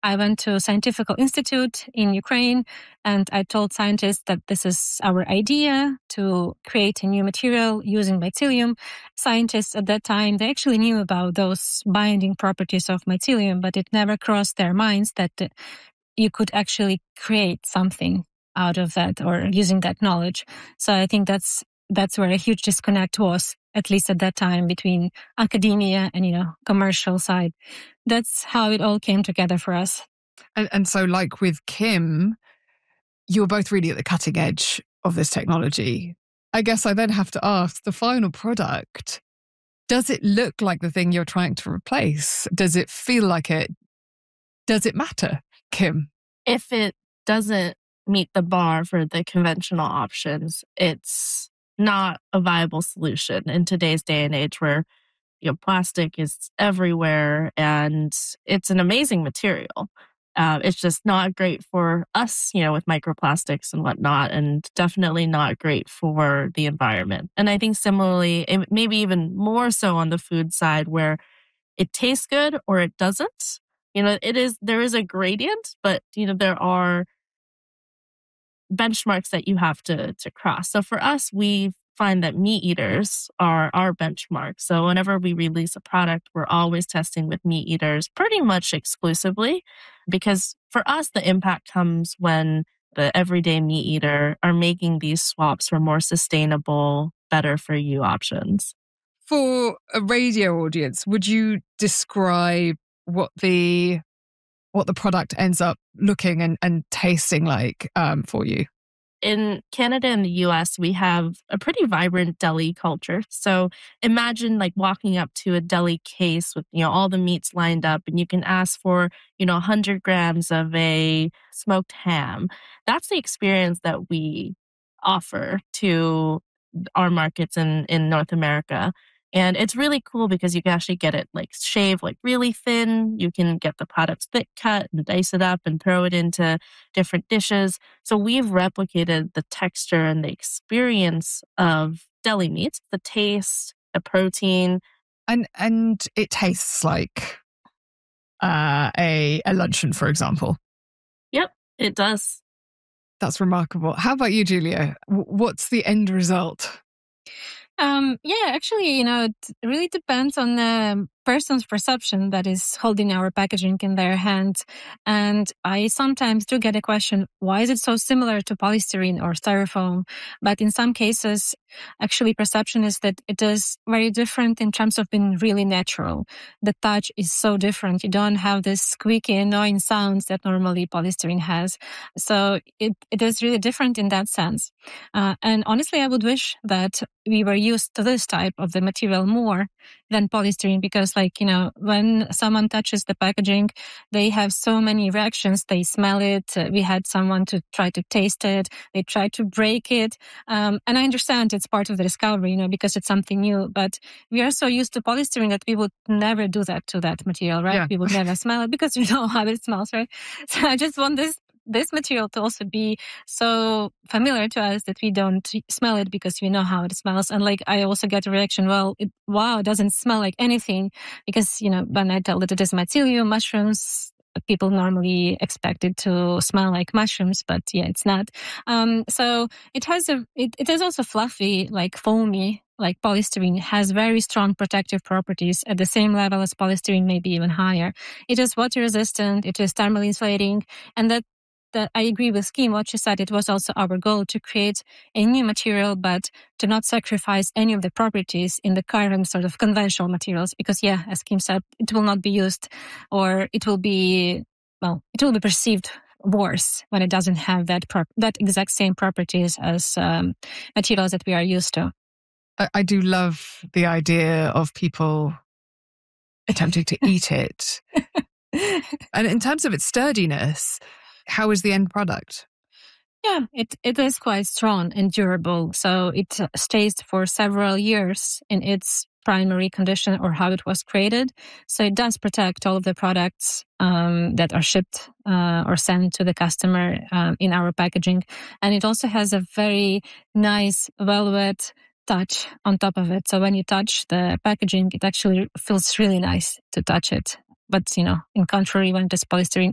I went to a scientific institute in Ukraine, and I told scientists that this is our idea to create a new material using mycelium. Scientists at that time, they actually knew about those binding properties of mycelium, but it never crossed their minds that you could actually create something out of that or using that knowledge. So I think that's where a huge disconnect was, at least at that time, between academia and, commercial side. That's how it all came together for us. And so like with Kim, you were both really at the cutting edge of this technology. I guess I then have to ask, the final product, does it look like the thing you're trying to replace? Does it feel like it? Does it matter, Kim? If it doesn't meet the bar for the conventional options, it's not a viable solution in today's day and age where plastic is everywhere and it's an amazing material. It's just not great for us, with microplastics and whatnot, and definitely not great for the environment. And I think similarly, maybe even more so on the food side where it tastes good or it doesn't. There is a gradient, but there are benchmarks that you have to cross. So for us, we find that meat eaters are our benchmark. So whenever we release a product, we're always testing with meat eaters pretty much exclusively, because for us, the impact comes when the everyday meat eater are making these swaps for more sustainable, better for you options. For a radio audience, would you describe what the product ends up looking and tasting like for you? In Canada and the US, we have a pretty vibrant deli culture. So imagine like walking up to a deli case with, all the meats lined up, and you can ask for, 100 grams of a smoked ham. That's the experience that we offer to our markets in North America. And it's really cool because you can actually get it like shaved like really thin. You can get the products thick cut and dice it up and throw it into different dishes. So we've replicated the texture and the experience of deli meats, the taste, the protein. And it tastes like a luncheon, for example. Yep, it does. That's remarkable. How about you, Julia? What's the end result? Actually, it really depends on the person's perception that is holding our packaging in their hand. And I sometimes do get a question, why is it so similar to polystyrene or styrofoam? But in some cases, actually perception is that it is very different in terms of being really natural. The touch is so different. You don't have this squeaky, annoying sounds that normally polystyrene has. So it is really different in that sense. And honestly, I would wish that we were used to this type of the material more than polystyrene, because when someone touches the packaging, they have so many reactions. They smell it. We had someone to try to taste it. They try to break it. And I understand it's part of the discovery, because it's something new, but we are so used to polystyrene that we would never do that to that material, right? Yeah. We would never smell it because you know how it smells, right? So I just want this material to also be so familiar to us that we don't smell it because we know how it smells. And I also get a reaction, it doesn't smell like anything, because, when I tell that it is mycelium, mushrooms, people normally expect it to smell like mushrooms, but yeah, it's not. So it is also fluffy, like foamy, like polystyrene, has very strong protective properties at the same level as polystyrene, maybe even higher. It is water resistant, it is thermally insulating, and that I agree with Kim, what she said. It was also our goal to create a new material, but to not sacrifice any of the properties in the current sort of conventional materials. Because, as Kim said, it will not be used, or it will be perceived worse when it doesn't have that exact same properties as materials that we are used to. I do love the idea of people attempting to eat it. And in terms of its sturdiness, how is the end product? Yeah, it is quite strong and durable. So it stays for several years in its primary condition or how it was created. So it does protect all of the products that are shipped or sent to the customer in our packaging. And it also has a very nice velvet touch on top of it. So when you touch the packaging, it actually feels really nice to touch it. But, in contrary, when it is polystyrene,